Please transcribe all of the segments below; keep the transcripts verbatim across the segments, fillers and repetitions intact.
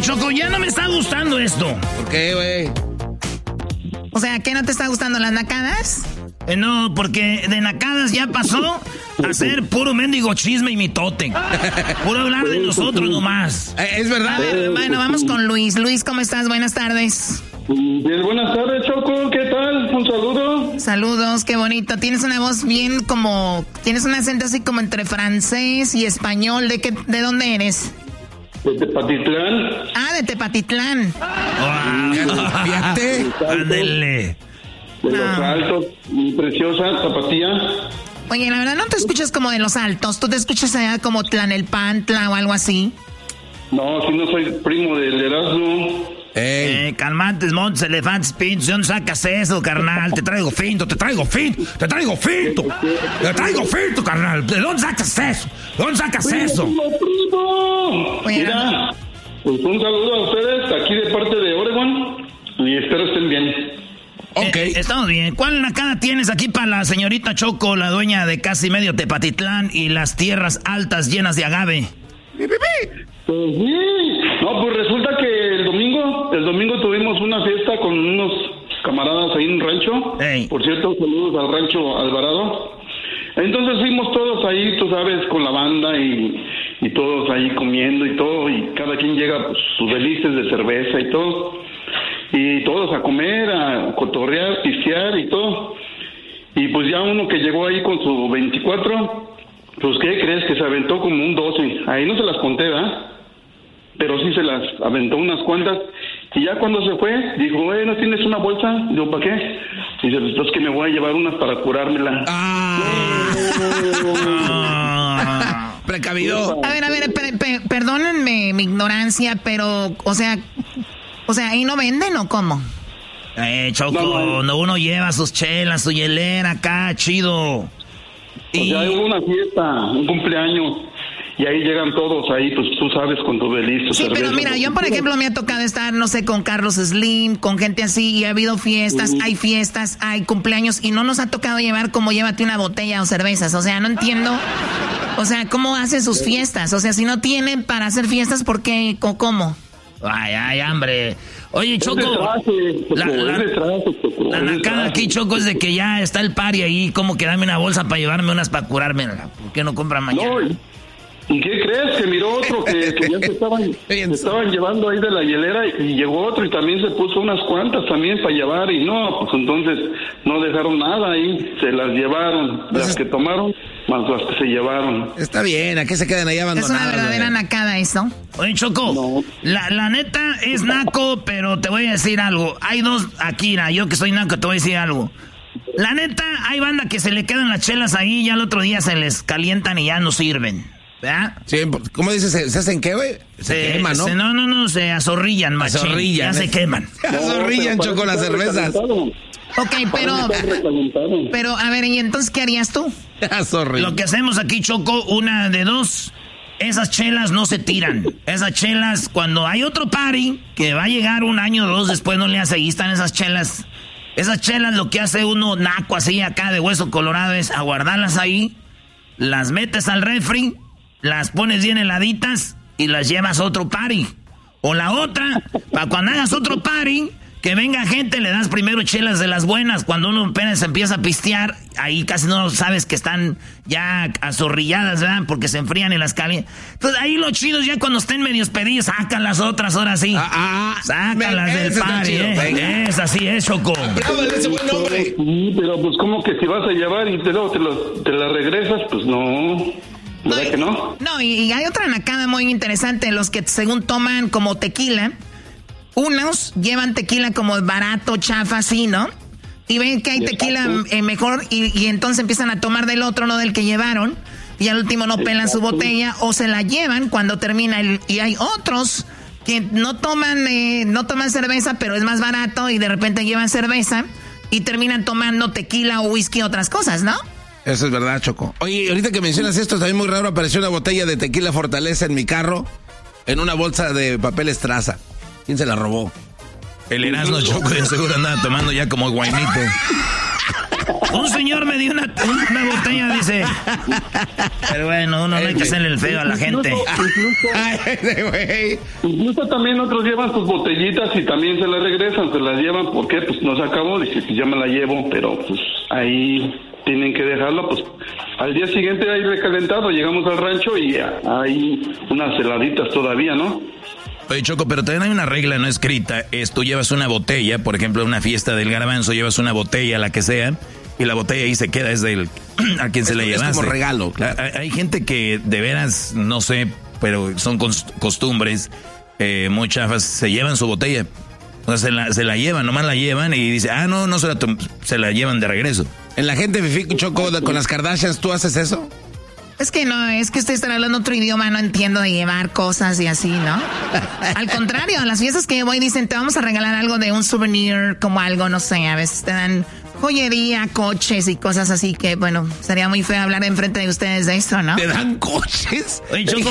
Choco, ya no me está gustando esto. ¿Por qué, güey? O sea, ¿qué no te está gustando, las nacadas? Eh, no, porque de nacadas ya pasó a ser puro mendigo chisme y mitote. Puro hablar de nosotros nomás. Eh, es verdad. A ver, bueno, vamos con Luis. Luis, ¿cómo estás? Buenas tardes. Bien, buenas tardes, Choco. ¿Qué tal? Un saludo. Saludos, qué bonito. Tienes una voz bien como... Tienes un acento así como entre francés y español. ¿De qué, de dónde eres? De Tepatitlán. Ah, de Tepatitlán. Wow. Fíjate. Ándele. De Los No. Altos. Mi preciosa Tapatía. Oye, la verdad no te escuchas como de Los Altos. ¿Tú te escuchas allá como Tlanelpantla o algo así? No, si no soy primo del Erasmo. Ey. Eh, calmantes, montes, elefantes, pintos. ¿De dónde sacas eso, carnal? Te traigo finto, te traigo finto, te traigo finto. Te traigo finto, carnal. ¿De dónde sacas eso? ¿De dónde sacas eso? ¡Primo, primo! Oye, Mira, pues un saludo a ustedes aquí de parte de Oregon. Y espero estén bien. Ok. Eh, estamos bien. ¿Cuál nacada tienes aquí para la señorita Choco, la dueña de casi medio Tepatitlán y las tierras altas llenas de agave? Pues sí. No, pues resulta que el domingo, el domingo tuvimos una fiesta con unos camaradas ahí en un rancho. Ey. Por cierto, saludos al rancho Alvarado. Entonces fuimos todos ahí, tú sabes, con la banda y, y todos ahí comiendo y todo, y cada quien llega pues, sus delices de cerveza y todo. Y todos a comer, a cotorrear, pistear y todo. Y pues ya uno que llegó ahí con su veinticuatro, pues ¿qué crees? Que se aventó como un doce. Ahí no se las conté, ¿verdad? Pero sí se las aventó unas cuantas. Y ya cuando se fue, dijo, eh, ¿no tienes una bolsa? Digo, ¿para qué? Y dice, pues es que me voy a llevar unas para curármela. Ah. Ah. Precavido. A ver, a ver, per- per- perdónenme mi ignorancia, pero, o sea, o sea, ¿ahí no venden o cómo? Eh, Choco, No, no. no, uno lleva sus chelas, su hielera acá, chido. Pues Y... ya hubo una fiesta, un cumpleaños. Y ahí llegan todos ahí, pues tú sabes, con tu delicio. Sí, pero mira, yo por ejemplo me ha tocado estar, no sé, con Carlos Slim, con gente así, y ha habido fiestas, hay fiestas, hay cumpleaños, y no nos ha tocado llevar como llévate una botella o cervezas, o sea, no entiendo, o sea, cómo hacen sus fiestas, o sea, si no tienen para hacer fiestas, ¿por qué, o cómo? Ay, ay, hambre. Oye, Choco, la, la, la, la nacada aquí, Choco, es de que ya está el party ahí, como que dame una bolsa para llevarme unas para curarme. ¿Por qué no compran mañana? No, ¿y qué crees? Que miró otro que, que ya se estaban, se estaban llevando ahí de la hielera y llegó otro y también se puso unas cuantas también para llevar y no, pues entonces no dejaron nada ahí, se las llevaron, las que tomaron más las que se llevaron. Está bien, ¿a qué se quedan ahí abandonadas? Es una verdadera güey? nacada eso. Oye, Choco, No. la, la neta es naco, pero te voy a decir algo. Hay dos, Akira, yo que soy naco te voy a decir algo. La neta, hay banda que se le quedan las chelas ahí y ya al otro día se les calientan y ya no sirven. ¿Verdad? Sí, ¿cómo dices? ¿Se, se hacen qué, güey? Se, queman, ¿no? Se, no, no, no, se azorrillan, machín. Azorrillan, Ya ¿eh? se queman. Se azorrillan, Choco, las cervezas. Ok, pero, pero, a ver, ¿y entonces qué harías tú? Azorrillan. Lo que hacemos aquí, Choco, una de dos, esas chelas no se tiran. Esas chelas, cuando hay otro party, que va a llegar un año o dos después, no le hace, ahí están esas chelas. Esas chelas, lo que hace uno naco así acá de hueso colorado es aguardarlas ahí, las metes al refri, las pones bien heladitas y las llevas a otro party. O la otra, para cuando hagas otro party, que venga gente, le das primero chelas de las buenas. Cuando uno apenas empieza a pistear, ahí casi no sabes que están ya azorrilladas, ¿verdad? Porque se enfrían y las calientan. Entonces ahí los chidos ya cuando estén medios pedidos, sacan las otras, ahora sí. Ah, ah, Sácalas me- del ese está party, chido, ¿eh? venga. Es así, es, Choco. Apláudale ese buen nombre. Sí, pero pues como que si vas a llevar y te, luego te, lo, te la regresas, pues no. ¿Verdad y, que no? No, y, y hay otra nacada muy interesante, los que según toman como tequila, unos llevan tequila como barato, chafa, así, ¿no? Y ven que hay tequila eh, mejor y, y entonces empiezan a tomar del otro, no del que llevaron, y al último no pelan su botella o se la llevan cuando termina el... Y hay otros que no toman, eh, no toman cerveza, pero es más barato y de repente llevan cerveza y terminan tomando tequila o whisky, otras cosas, ¿no? Eso es verdad, Choco. Oye, ahorita que mencionas esto, también muy raro, apareció una botella de tequila Fortaleza en mi carro, en una bolsa de papel Estraza. ¿Quién se la robó? El Erasmo, Choco, de seguro andaba tomando ya como guainito. Un señor me dio una, una botella, dice. Pero bueno, uno no hay que hacerle el feo a la gente. Incluso, incluso también otros llevan sus botellitas y también se las regresan, se las llevan. ¿Por qué? Pues no se acabó, dice, pues ya me la llevo, pero pues ahí tienen que dejarla, pues al día siguiente hay recalentado, llegamos al rancho y hay unas heladitas todavía, ¿no? Oye, Choco, pero también hay una regla no escrita, es tú llevas una botella, por ejemplo, en una fiesta del Garbanzo, llevas una botella, la que sea, y la botella ahí se queda, es del a quien se la llevaste. Es como regalo, claro. Hay, hay gente que de veras, no sé, pero son costumbres eh, muy chafas, se llevan su botella. O sea, se la, se la llevan, nomás la llevan y dice, ah, no, no se la, se la llevan de regreso. En la gente, Fifi, Choco, con las Kardashians, ¿tú haces eso? Es que no, es que ustedes están hablando otro idioma, no entiendo de llevar cosas y así, ¿no? Al contrario, a las fiestas que voy dicen, te vamos a regalar algo de un souvenir, como algo, no sé, a veces te dan joyería, coches y cosas así que, bueno, sería muy feo hablar enfrente de ustedes de eso, ¿no? ¿Te dan coches? Oye, Choco.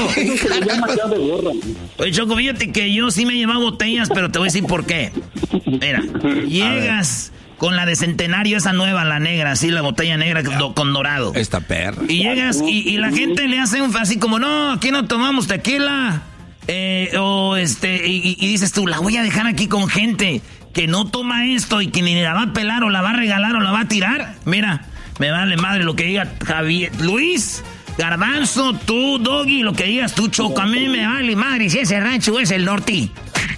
Oye, Choco, fíjate que yo sí me he llevado botellas, pero te voy a decir por qué. Mira, llegas con la de Centenario, esa nueva, la negra, así, la botella negra con dorado. Esta perra. Y llegas y, y la gente le hace un así como, no, aquí no tomamos tequila. Eh, o este, y, y dices tú, la voy a dejar aquí con gente que no toma esto y que ni la va a pelar o la va a regalar o la va a tirar. Mira, me vale madre lo que diga Javier, Luis, Garbanzo, tú, Doggy, lo que digas tú, Choco. A mí me vale madre si ese rancho es el norte.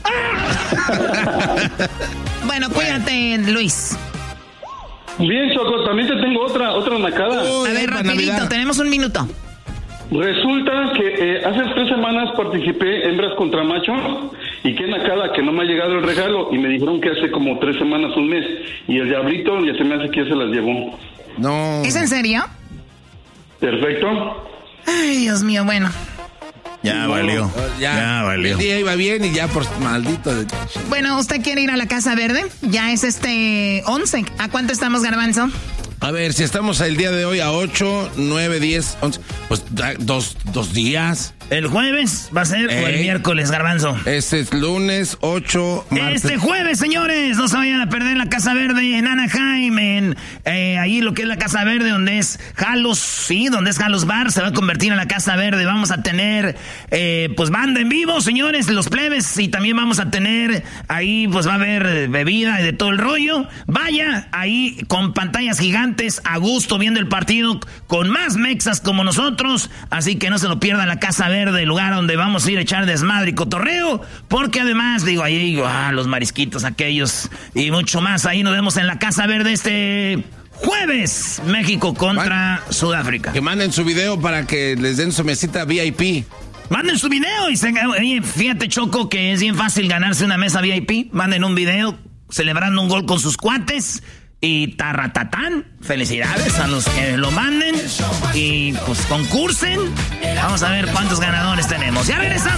Bueno, cuídate, Luis. Bien, Choco, también te tengo otra, otra nacada. A ver, rapidito, tenemos un minuto. Resulta que eh, hace tres semanas participé hembras contra macho y qué nacada que no me ha llegado el regalo y me dijeron que hace como tres semanas, un mes, y el diablito ya se me hace que ya se las llevó. No. ¿Es en serio? Perfecto. Ay, Dios mío, bueno. Ya no, valió, ya, ya valió. El día iba bien y ya por maldito. De... Bueno, ¿usted quiere ir a la Casa Verde? Ya es este once. ¿A cuánto estamos, Garbanzo? A ver, si estamos el día de hoy a ocho, nueve, diez, once, pues dos, dos días. ¿El jueves va a ser Ey. o el miércoles, Garbanzo? Este es lunes, ocho, martes. Este jueves, señores, no se vayan a perder la Casa Verde en Anaheim, en eh, ahí lo que es la Casa Verde, donde es Jalos, sí, donde es Jalos Bar, se va a convertir en la Casa Verde. Vamos a tener, eh, pues, banda en vivo, señores, los plebes, y también vamos a tener, ahí, pues, va a haber bebida y de todo el rollo. Vaya, ahí, con pantallas gigantes, a gusto, viendo el partido, con más mexas como nosotros, así que no se lo pierdan, la Casa Verde, el lugar donde vamos a ir a echar desmadre y cotorreo, porque además, digo, ahí digo, ah, los marisquitos aquellos y mucho más, ahí nos vemos en la Casa Verde este jueves, México contra Man, Sudáfrica. Que manden su video para que les den su mesita V I P. Manden su video y se, oye, fíjate, Choco, que es bien fácil ganarse una mesa V I P. Manden un video celebrando un gol con sus cuates. Y tarratatán, felicidades a los que lo manden y pues concursen. Vamos a ver cuántos ganadores tenemos. Ya regresamos.